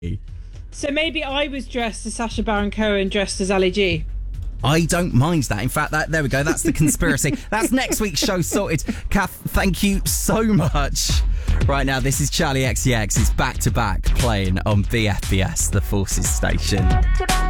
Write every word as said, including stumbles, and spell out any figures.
So maybe I was dressed as Sacha Baron Cohen, dressed as Ali G. I don't mind that. In fact, that there we go. That's the conspiracy. That's next week's show sorted. Kath, thank you so much. Right now, this is Charlie X C X. It's back to back playing on B F B S, the Forces station.